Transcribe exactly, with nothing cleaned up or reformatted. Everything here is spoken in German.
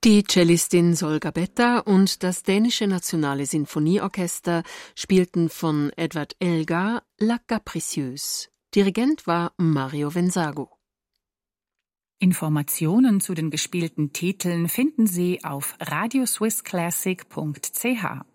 Die Cellistin Solga Betta und das dänische Nationale Sinfonieorchester spielten von Edward Elgar La Capricieuse. Dirigent war Mario Venzago. Informationen zu den gespielten Titeln finden Sie auf radioswissclassic punkt c h.